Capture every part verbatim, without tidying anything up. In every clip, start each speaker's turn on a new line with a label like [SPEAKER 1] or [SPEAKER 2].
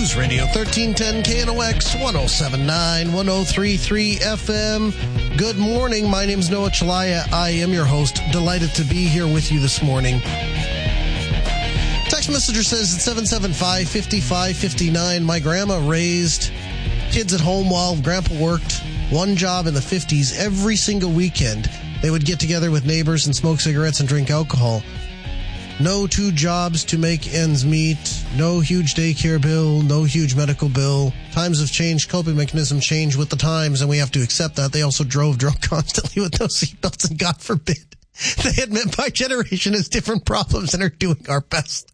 [SPEAKER 1] News Radio thirteen ten K N O X, one oh seven point nine, one oh three point three F M. Good morning. My name's Noah Chalaya. I am your host. Delighted to be here with you this morning. Text messenger says at seven seven five, five five five nine, my grandma raised kids at home while Grandpa worked one job in the fifties. Every single weekend, they would get together with neighbors and smoke cigarettes and drink alcohol. No two jobs to make ends meet. No huge daycare bill. No huge medical bill. Times have changed. Coping mechanisms change with the times, and we have to accept that. They also drove drunk constantly with no seatbelts, and God forbid, they admit my generation has different problems and are doing our best.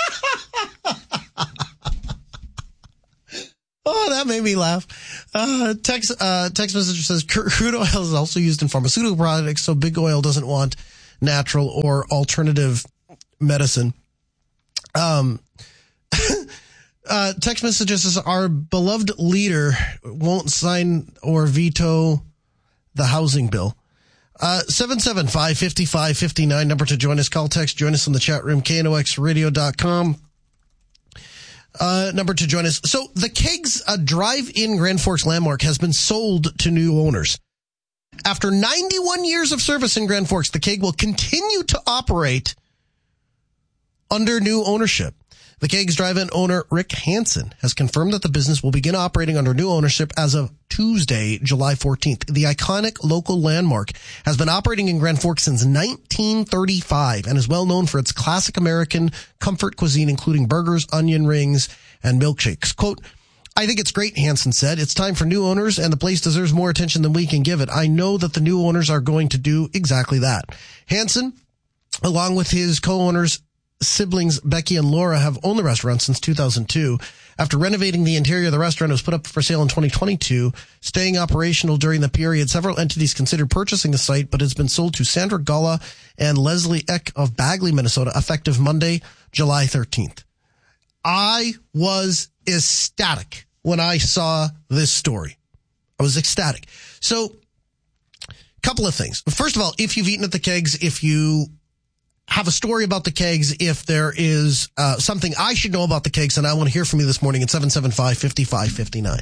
[SPEAKER 1] Oh, that made me laugh. Uh, text, uh, text message says crude oil is also used in pharmaceutical products, so big oil doesn't want natural or alternative medicine. Um, uh, text messages says our beloved leader won't sign or veto the housing bill. Uh, seven seven five, five five five nine, number to join us. Call, text, join us in the chat room, K N O X radio dot com. Uh, number to join us. So the Kegs uh, drive-in Grand Forks landmark has been sold to new owners. After ninety-one years of service in Grand Forks, the Keg will continue to operate under new ownership. The Kegs drive-in owner, Rick Hansen, has confirmed that the business will begin operating under new ownership as of Tuesday, July fourteenth. The iconic local landmark has been operating in Grand Forks since nineteen thirty-five and is well known for its classic American comfort cuisine, including burgers, onion rings, and milkshakes. Quote, I think it's great, Hansen said. It's time for new owners, and the place deserves more attention than we can give it. I know that the new owners are going to do exactly that. Hansen, along with his co-owners, siblings Becky and Laura, have owned the restaurant since two thousand two. After renovating the interior, the restaurant was put up for sale in twenty twenty-two. Staying operational during the period, several entities considered purchasing the site, but it's been sold to Sandra Gulla and Leslie Eck of Bagley, Minnesota, effective Monday, July thirteenth. I was ecstatic when I saw this story. I was ecstatic. So, a couple of things. First of all, if you've eaten at the Kegs, if you have a story about the Kegs, if there is uh, something I should know about the Kegs, and I want to hear from you this morning at seven seven five, five five five nine.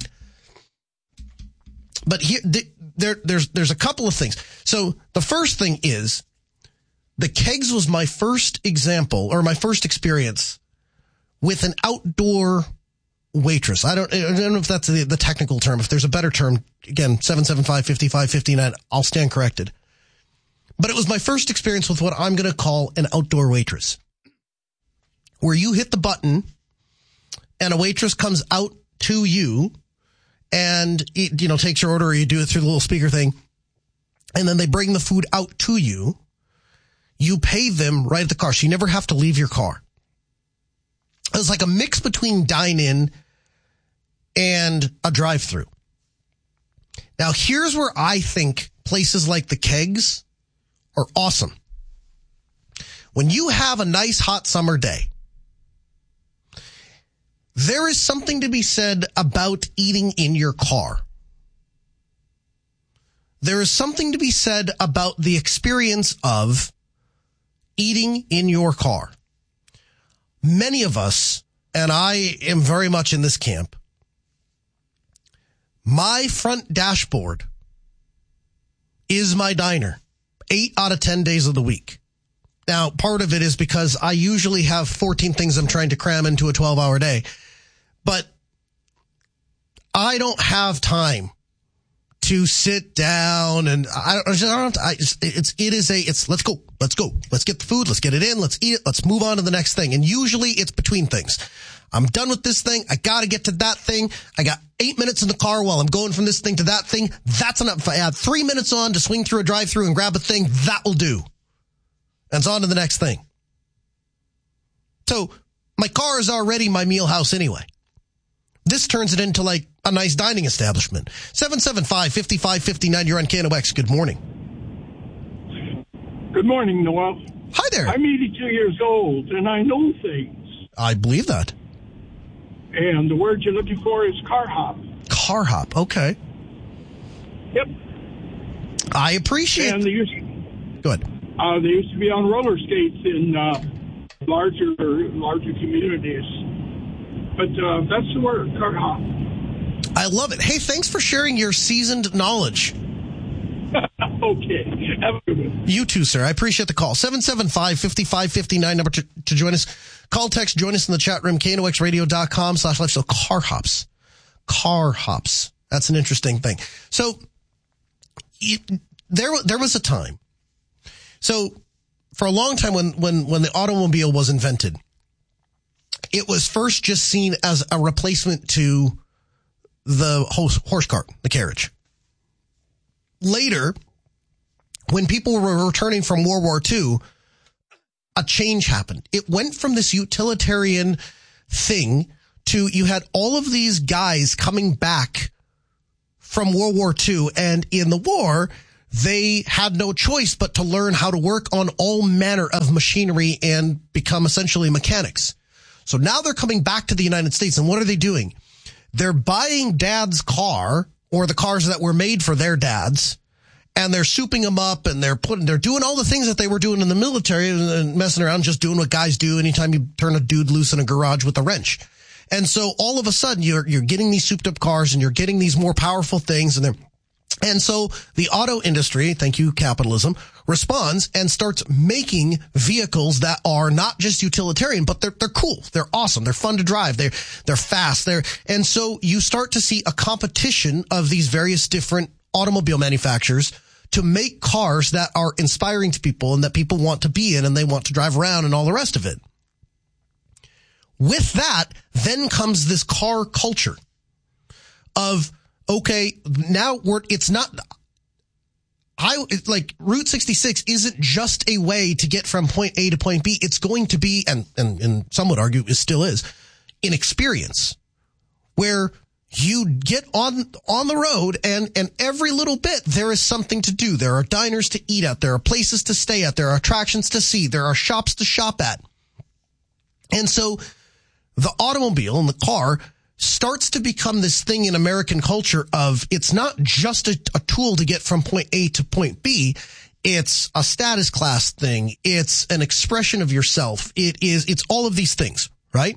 [SPEAKER 1] But here, there, there's, there's a couple of things. So the first thing is the Kegs was my first example or my first experience with an outdoor waitress. I don't, I don't know if that's the, the technical term. If there's a better term, again, seven seven five, five five five nine, I'll stand corrected. But it was my first experience with what I'm going to call an outdoor waitress, where you hit the button and a waitress comes out to you and, it, you know, takes your order, or you do it through the little speaker thing. And then they bring the food out to you. You pay them right at the car. So you never have to leave your car. It was like a mix between dine-in and a drive-through. Now, here's where I think places like the Kegs are awesome. When you have a nice hot summer day, there is something to be said about eating in your car. There is something to be said about the experience of eating in your car. Many of us, and I am very much in this camp, my front dashboard is my diner. Eight out of ten days of the week. Now, part of it is because I usually have fourteen things I'm trying to cram into a twelve-hour day. But I don't have time to sit down and I don't, I don't have to, I just, it's, it is a, it's, let's go, let's go, let's get the food, let's get it in, let's eat it, let's move on to the next thing. And usually it's between things. I'm done with this thing. I got to get to that thing. I got eight minutes in the car while I'm going from this thing to that thing. That's enough. If I add three minutes on to swing through a drive-through and grab a thing, that will do. And it's on to the next thing. So my car is already my meal house anyway. This turns it into like a nice dining establishment. seven seven five, five five five nine, you're on K N O X. Good morning.
[SPEAKER 2] Good morning, Noel.
[SPEAKER 1] Hi there.
[SPEAKER 2] I'm eighty-two years old, and I know things.
[SPEAKER 1] I believe that.
[SPEAKER 2] And the word you're looking for is car hop.
[SPEAKER 1] Car hop, okay.
[SPEAKER 2] Yep.
[SPEAKER 1] I appreciate
[SPEAKER 2] and they used,
[SPEAKER 1] Go ahead.
[SPEAKER 2] Uh, they used to be on roller skates in uh, larger larger communities. but uh, that's the word, car hop.
[SPEAKER 1] I love it. Hey, thanks for sharing your seasoned knowledge.
[SPEAKER 2] Okay. Have a good one.
[SPEAKER 1] You too, sir. I appreciate the call. seven seven five, five five five nine, number to, to join us. Call, text, join us in the chat room, K N O X radio dot com slash life. So car hops. Car hops. That's an interesting thing. So it, there, there was a time. So for a long time when, when, when the automobile was invented, it was first just seen as a replacement to the horse, horse cart, the carriage. Later, when people were returning from World War Two, a change happened. It went from this utilitarian thing to you had all of these guys coming back from World War Two, and in the war, they had no choice but to learn how to work on all manner of machinery and become essentially mechanics. So now they're coming back to the United States, and what are they doing? They're buying dad's car, or the cars that were made for their dads, and they're souping them up, and they're putting, they're doing all the things that they were doing in the military and messing around, just doing what guys do anytime you turn a dude loose in a garage with a wrench. And so all of a sudden you're, you're getting these souped up cars and you're getting these more powerful things, and they're, and so the auto industry, thank you, capitalism, responds and starts making vehicles that are not just utilitarian, but they're, they're cool. They're awesome. They're fun to drive. They're, they're fast. They're, and so you start to see a competition of these various different automobile manufacturers to make cars that are inspiring to people and that people want to be in and they want to drive around and all the rest of it. With that, then comes this car culture of, okay, now we're, it's not, I, like Route sixty-six isn't just a way to get from point A to point B. It's going to be, and, and, and some would argue it still is, an experience where you get on, on the road and, and every little bit there is something to do. There are diners to eat at. There are places to stay at. There are attractions to see. There are shops to shop at. And so the automobile and the car starts to become this thing in American culture of it's not just a, a tool to get from point A to point B. It's a status class thing. It's an expression of yourself. It is, it's all of these things, right?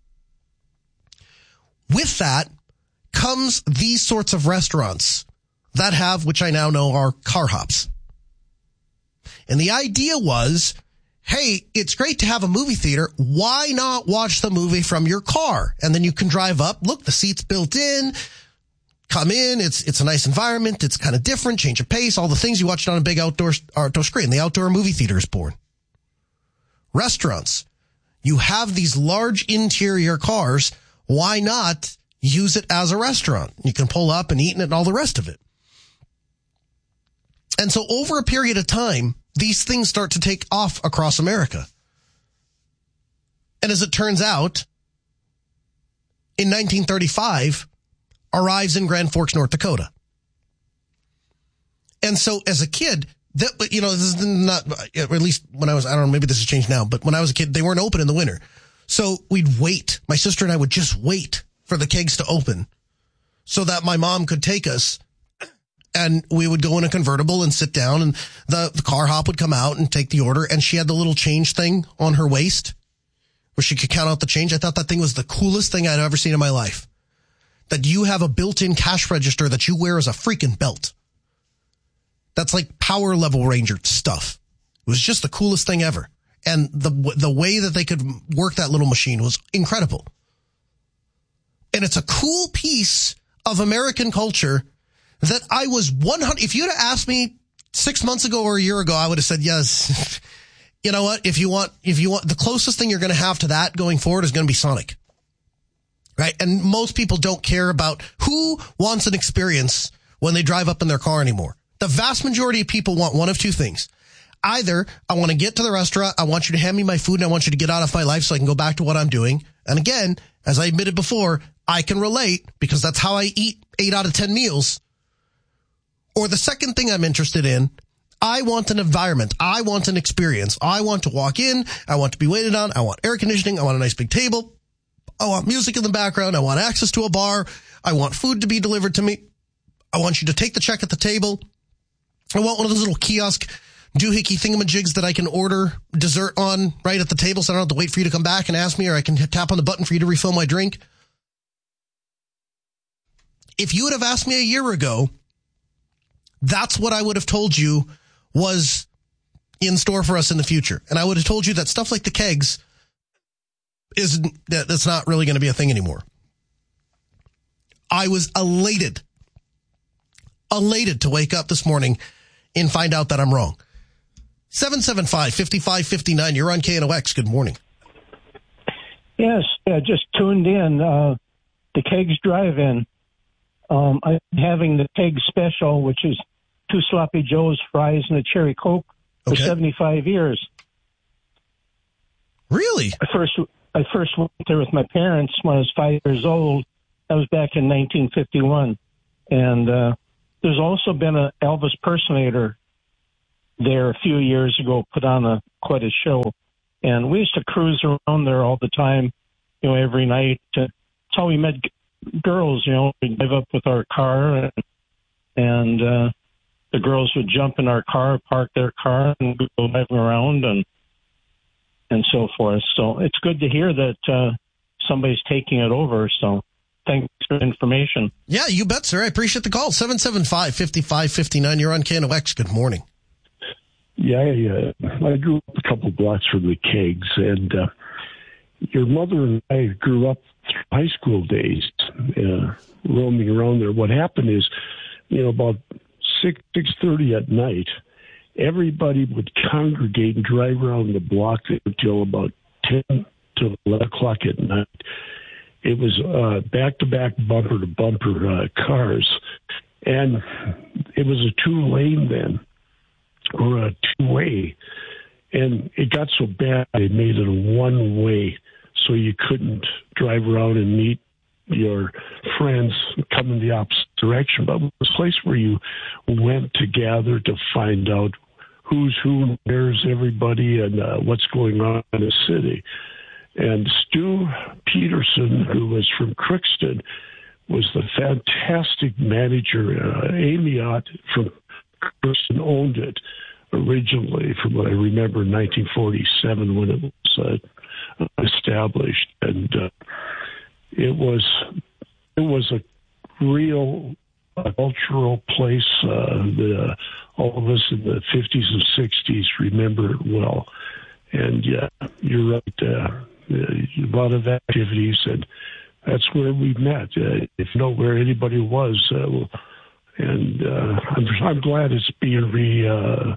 [SPEAKER 1] With that comes these sorts of restaurants that have, which I now know are car hops. And the idea was, hey, it's great to have a movie theater. Why not watch the movie from your car? And then you can drive up. Look, the seat's built in. Come in. It's it's a nice environment. It's kind of different. Change of pace. All the things you watched on a big outdoor outdoor screen. The outdoor movie theater is born. Restaurants. You have these large interior cars. Why not use it as a restaurant? You can pull up and eat in it and all the rest of it. And so over a period of time, these things start to take off across America. And as it turns out, in nineteen thirty-five, arrives in Grand Forks, North Dakota. And so as a kid, that, you know, this is not, or at least when I was, I don't know, maybe this has changed now, but when I was a kid, they weren't open in the winter. So we'd wait. My sister and I would just wait for the kegs to open so that my mom could take us. And we would go in a convertible and sit down, and the, the car hop would come out and take the order. And she had the little change thing on her waist where she could count out the change. I thought that thing was the coolest thing I'd ever seen in my life. That you have a built-in cash register that you wear as a freaking belt. That's like Power Level Ranger stuff. It was just the coolest thing ever. And the the way that they could work that little machine was incredible. And it's a cool piece of American culture that I was one hundred, if you'd have asked me six months ago or a year ago, I would have said, yes, you know what? If you want, if you want, the closest thing you're going to have to that going forward is going to be Sonic. Right. And most people don't care about who wants an experience when they drive up in their car anymore. The vast majority of people want one of two things. Either I want to get to the restaurant, I want you to hand me my food, and I want you to get out of my life so I can go back to what I'm doing. And again, as I admitted before, I can relate because that's how I eat eight out of ten meals. Or the second thing I'm interested in, I want an environment. I want an experience. I want to walk in. I want to be waited on. I want air conditioning. I want a nice big table. I want music in the background. I want access to a bar. I want food to be delivered to me. I want you to take the check at the table. I want one of those little kiosk doohickey thingamajigs that I can order dessert on right at the table so I don't have to wait for you to come back and ask me, or I can tap on the button for you to refill my drink. If you would have asked me a year ago, that's what I would have told you was in store for us in the future. And I would have told you that stuff like the kegs is that that's not really going to be a thing anymore. I was elated, elated to wake up this morning and find out that I'm wrong. seven seven five, five five five nine. You're on K N O X. Good morning.
[SPEAKER 3] Yes, yeah, just tuned in. Uh, the Kegs Drive-In. Um, I'm having the Keg Special, which is two Sloppy Joes, fries, and a Cherry Coke for
[SPEAKER 1] Okay.
[SPEAKER 3] seventy-five years.
[SPEAKER 1] Really?
[SPEAKER 3] I first, I first went there with my parents when I was five years old. That was back in nineteen fifty-one. And uh, there's also been an Elvis impersonator there a few years ago, put on a quite a show. And we used to cruise around there all the time, you know, every night. That's how we met girls, you know. We'd drive up with our car, and, and uh, the girls would jump in our car, park their car, and go driving around and and so forth. So it's good to hear that uh, somebody's taking it over. So thanks for the information.
[SPEAKER 1] Yeah, you bet, sir. I appreciate the call. seven seven five, five five five nine. You're on K N O X. Good morning.
[SPEAKER 4] Yeah, I, uh, I grew up a couple blocks from the Kegs, and uh, your mother and I grew up through high school days, uh, roaming around there. What happened is, you know, about six six thirty at night, everybody would congregate and drive around the block until about ten to eleven o'clock at night. It was uh, back-to-back, bumper-to-bumper uh, cars, and it was a two-lane then, or a two-way, and it got so bad they made it a one-way, so you couldn't drive around and meet your friends coming the opposite direction. But it was a place where you went to gather to find out who's who, where's everybody, and uh, what's going on in the city. And Stu Peterson, who was from Crookston, was the fantastic manager. Uh, Amiot from Crookston owned it originally, from what I remember, in nineteen forty-seven when it was uh, established, and uh, it was it was a real uh, cultural place. Uh, the, all of us in the fifties and sixties remember it well. And yeah, you're right. Uh, a lot of activities, and that's where we met. Uh, if you know where anybody was, uh, and uh, I'm, I'm glad it's being re, uh,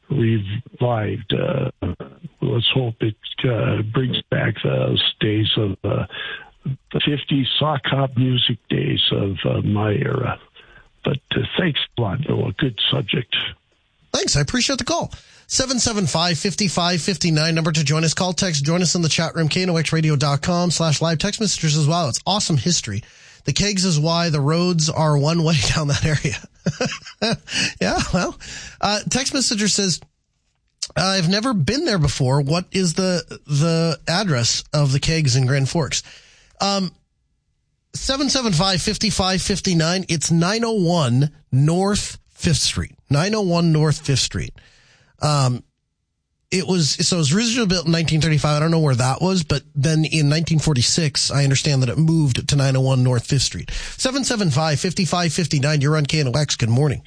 [SPEAKER 4] revived. Uh, let's hope it uh, brings back those days of uh, the fifties sock hop music days of uh, my era. But uh, thanks a lot, Noah. Good subject.
[SPEAKER 1] Thanks. I appreciate the call. seven seven five, five five five nine. Number to join us. Call, text, join us in the chat room. K N O X radio dot com slash live text messages as well. It's awesome history. The Kegs is why the roads are one way down that area. Yeah, well, uh, text messenger says, I've never been there before. What is the the address of the Kegs in Grand Forks? Um, seven seven five, five five five nine. It's nine oh one North Fifth Street. nine oh one North Fifth Street. Um, it was, so it was originally built in nineteen thirty-five. I don't know where that was, but then in nineteen forty-six, I understand that it moved to nine oh one North Fifth Street. seven seven five, five five five nine. You're on K N O X. Good morning.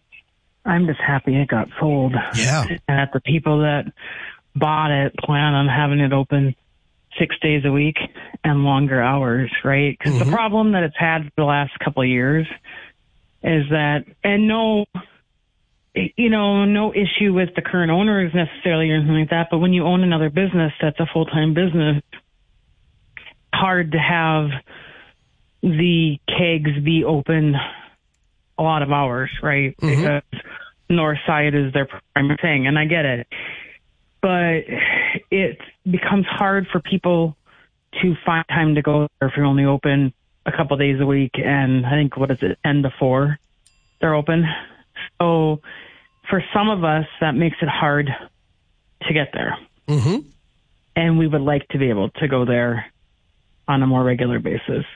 [SPEAKER 5] I'm just happy it got sold.
[SPEAKER 1] Yeah.
[SPEAKER 5] And that the people that bought it plan on having it open six days a week and longer hours, right? Because
[SPEAKER 1] Mm-hmm.
[SPEAKER 5] the problem that it's had for the last couple of years is that, and no, you know, no issue with the current owners necessarily or anything like that, but when you own another business that's a full-time business, hard to have the kegs be open a lot of hours, right?
[SPEAKER 1] Mm-hmm.
[SPEAKER 5] Because north side is their primary thing, and I get it. But it becomes hard for people to find time to go there if you're only open a couple days a week, and I think, what is it, ten to four they're open. So for some of us, that makes it hard to get there.
[SPEAKER 1] Mm-hmm.
[SPEAKER 5] And we would like to be able to go there on a more regular basis.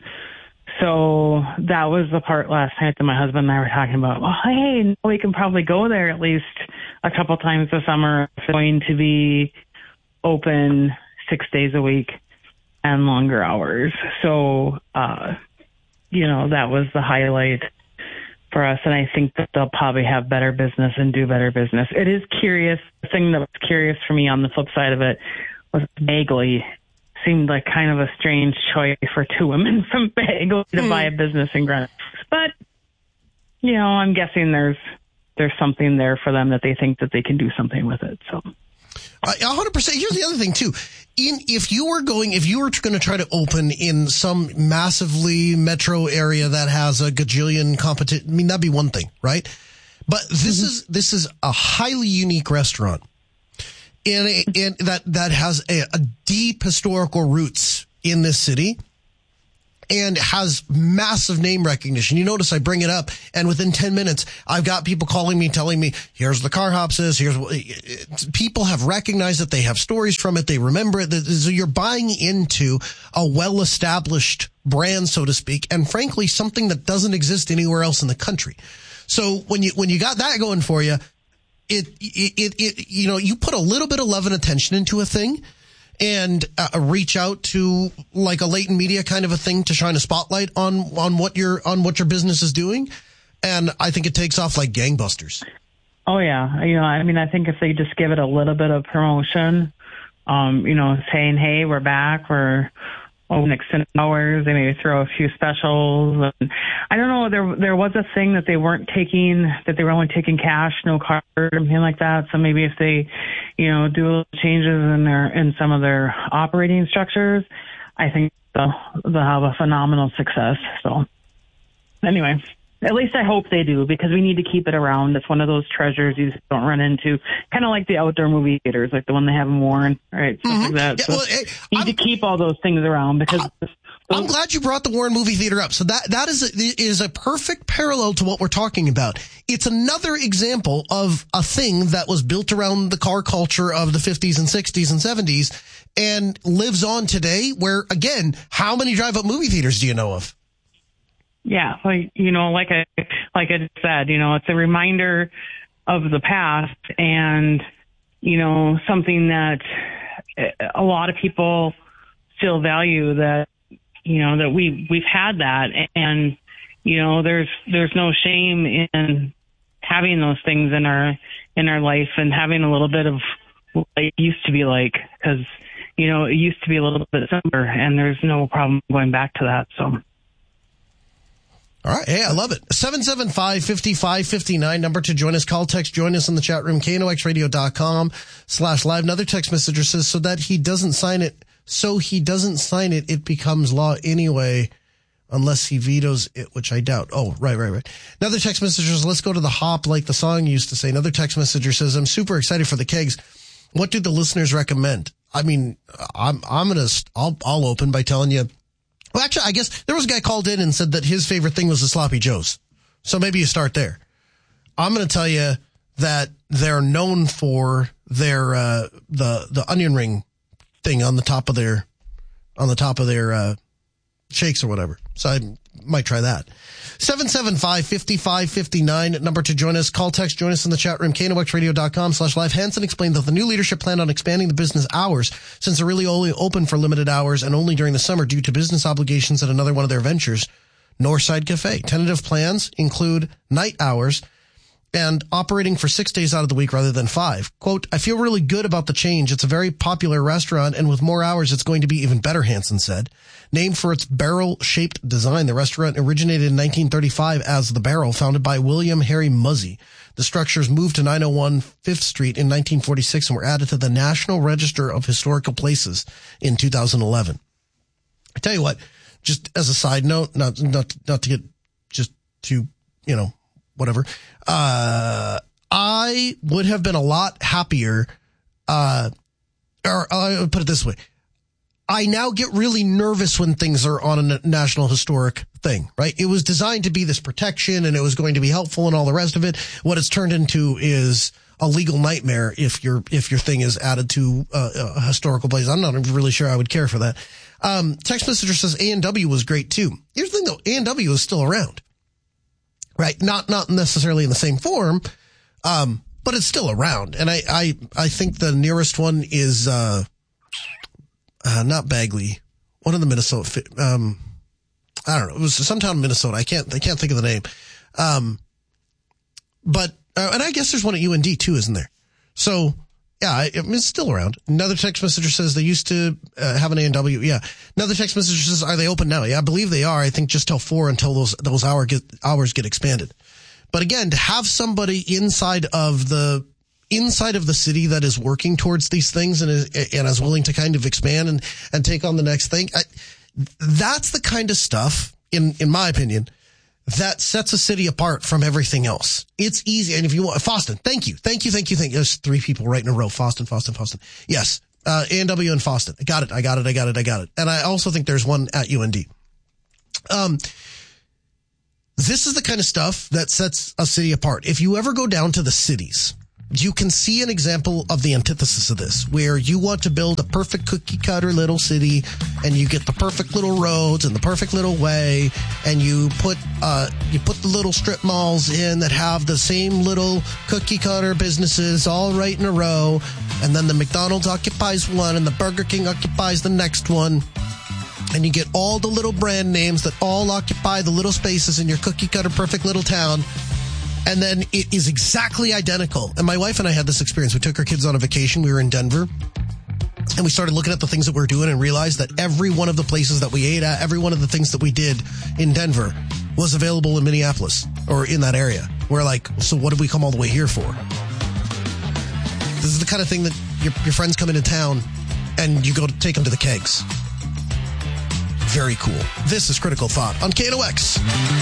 [SPEAKER 5] So that was the part last night that my husband and I were talking about. Well, hey, we can probably go there at least a couple times this summer it's going to be open six days a week and longer hours. So, uh, you know, that was the highlight for us. And I think that they'll probably have better business and do better business. It is curious. The thing that was curious for me on the flip side of it was Bagley seemed like kind of a strange choice for two women from Bagley to mm. buy a business in Greenwich. But, you know, I'm guessing there's there's something there for them that they think that they can do something with it. So,
[SPEAKER 1] uh, one hundred percent. Here's the other thing, too. In If you were going, if you were going to try to open in some massively metro area that has a gajillion competition, I mean, that'd be one thing, right? But this mm-hmm. is this is a highly unique restaurant. In, a, in that that has a, a deep historical roots in this city and has massive name recognition. You notice I bring it up, and within ten minutes, I've got people calling me, telling me, here's the Car Hops is, here's what, people have recognized it. They have stories from it. They remember it. So you're buying into a well-established brand, so to speak, and frankly, something that doesn't exist anywhere else in the country. So when you, when you got that going for you, It, it, it, it, you know, you put a little bit of love and attention into a thing and uh, reach out to like a latent media kind of a thing to shine a spotlight on, on what your, on what your business is doing. And I think it takes off like gangbusters.
[SPEAKER 5] Oh yeah. You know, I mean, I think if they just give it a little bit of promotion, um, you know, saying, hey, we're back, we're open extended hours, they maybe throw a few specials. And I don't know, there there was a thing that they weren't taking, that they were only taking cash, no card, or anything like that. So maybe if they, you know, do little changes in their in some of their operating structures, I think they'll, they'll have a phenomenal success. So anyway, at least I hope they do, because we need to keep it around. It's one of those treasures you just don't run into, kind of like the outdoor movie theaters, like the one they have in Warren, right? Stuff mm-hmm. like that.
[SPEAKER 1] Yeah,
[SPEAKER 5] so
[SPEAKER 1] well, hey,
[SPEAKER 5] you need
[SPEAKER 1] I'm,
[SPEAKER 5] to keep all those things around because.
[SPEAKER 1] I, I'm glad you brought the Warren Movie Theater up. So that, that is a, is a perfect parallel to what we're talking about. It's another example of a thing that was built around the car culture of the fifties and sixties and seventies and lives on today, where, again, how many drive-up movie theaters do you know of?
[SPEAKER 5] Yeah, like, you know, like I, like I said, you know, it's a reminder of the past and, you know, something that a lot of people still value, that, you know, that we, we've had that, and, you know, there's, there's no shame in having those things in our, in our life and having a little bit of what it used to be like, because, you know, it used to be a little bit simpler, and there's no problem going back to that. So.
[SPEAKER 1] All right. Hey, I love it. seven seven five, five five five nine, number to join us. Call, text, join us in the chat room, K N O X radio dot com slash live. Another text messenger says, so that he doesn't sign it, so he doesn't sign it, it becomes law anyway, unless he vetoes it, which I doubt. Oh, right, right, right. Another text messenger says, let's go to the hop like the song used to say. Another text messenger says, I'm super excited for the kegs. What do the listeners recommend? I mean, I'm, I'm going to, I'll, I'll open by telling you. Well, actually, I guess there was a guy called in and said that his favorite thing was the Sloppy Joes. So maybe you start there. I'm going to tell you that they're known for their, uh, the, the onion ring thing on the top of their, on the top of their, uh, shakes or whatever. So I might try that. seven seven five, five five five nine, number to join us. Call, text, join us in the chat room, K N O X radio dot com slash live. Hanson explained that the new leadership planned on expanding the business hours, since they're really only open for limited hours and only during the summer due to business obligations at another one of their ventures, Northside Cafe. Tentative plans include night hours and operating for six days out of the week rather than five. Quote, I feel really good about the change. It's a very popular restaurant, and with more hours, it's going to be even better, Hanson said. Named for its barrel-shaped design, the restaurant originated in nineteen thirty-five as The Barrel, founded by William Harry Muzzy. The structures moved to nine oh one Fifth Street in nineteen forty-six and were added to the National Register of Historical Places in two thousand eleven. I tell you what, just as a side note, not not not to get just to, you know, whatever, uh, I would have been a lot happier, uh, or I would put it this way. I now get really nervous when things are on a national historic thing, right? It was designed to be this protection and it was going to be helpful and all the rest of it. What it's turned into is a legal nightmare if your, if your thing is added to uh, a historical place. I'm not really sure I would care for that. Um, text messenger says A and W was great too. Here's the thing though, A and W is still around, right? Not, not necessarily in the same form. Um, but it's still around. And I, I, I think the nearest one is, uh, uh, not Bagley, one of the Minnesota, um, I don't know. It was some town in Minnesota. I can't, I can't think of the name. Um, but, uh, and I guess there's one at U N D too, isn't there? So, yeah, I, I mean, it's still around. Another text messenger says they used to uh, have an A and W. Yeah. Another text messenger says, are they open now? Yeah, I believe they are. I think just till four until those, those hour get, hours get expanded. But again, to have somebody inside of the, inside of the city that is working towards these things and is, and is willing to kind of expand and, and take on the next thing, I, that's the kind of stuff, in, in my opinion, that sets a city apart from everything else. It's easy. And if you want, Foston, thank you. Thank you. Thank you. Thank you. There's three people right in a row. Foston, Foston, Foston. Yes. Uh, A and W and Foston. I got it. I got it. I got it. I got it. And I also think there's one at U N D. Um, this is the kind of stuff that sets a city apart. If you ever go down to the cities, you can see an example of the antithesis of this, where you want to build a perfect cookie cutter little city and you get the perfect little roads and the perfect little way, and you put, uh, you put the little strip malls in that have the same little cookie cutter businesses all right in a row. And then the McDonald's occupies one and the Burger King occupies the next one. And you get all the little brand names that all occupy the little spaces in your cookie cutter perfect little town. And then it is exactly identical. And my wife and I had this experience. We took our kids on a vacation. We were in Denver. And we started looking at the things that we were doing and realized that every one of the places that we ate at, every one of the things that we did in Denver was available in Minneapolis or in that area. We're like, so what did we come all the way here for? This is the kind of thing that your, your friends come into town and you go to take them to the kegs. Very cool. This is Critical Thought on K N O X.